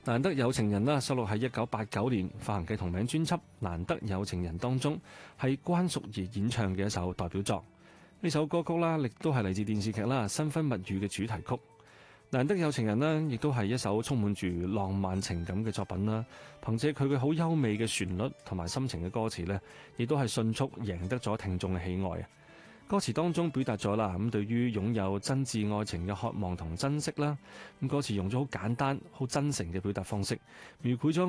難得有情人啦，收錄喺1989年發行嘅同名專輯《難得有情人》當中，係關淑怡演唱嘅一首代表作。呢首歌曲啦，亦都係嚟自電視劇啦《新婚蜜語》嘅主題曲。《難得有情人》呢，亦都係一首充滿住浪漫情感嘅作品啦。憑借佢嘅好優美嘅旋律同埋深情嘅歌詞呢，亦都係迅速贏得咗聽眾嘅喜愛啊！歌詞當中表達咗啦，咁對於擁有真摯愛情嘅渴望同珍惜啦。咁歌詞用咗好簡單、好真誠嘅表達方式，描繪咗